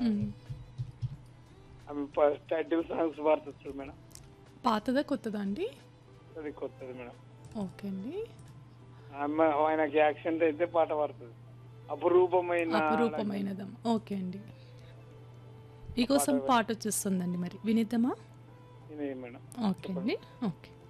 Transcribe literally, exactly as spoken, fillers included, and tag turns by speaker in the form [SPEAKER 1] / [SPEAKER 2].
[SPEAKER 1] హ్మ్.
[SPEAKER 2] ఆమె first title songs పాడుతది చూడు మేడం.
[SPEAKER 1] పాతదా? కొత్తదా అండి?
[SPEAKER 2] అది కొత్తది మేడం.
[SPEAKER 1] ఓకే అండి.
[SPEAKER 2] ఆమె ఆయనకి యాక్సిడెంట్ అయితే పాట పాడుతది. అపురూపమైన అలాగే
[SPEAKER 1] అపురూపమైనదం. ఓకే అండి.
[SPEAKER 2] ఆ పాట
[SPEAKER 1] మీకోసం పాటొచ్చేస్తుందండి మరి. వినేద్దామా?
[SPEAKER 2] వినేయి మేడం.
[SPEAKER 1] ఓకే
[SPEAKER 2] చెప్పండి.
[SPEAKER 1] అండి. ఓకే.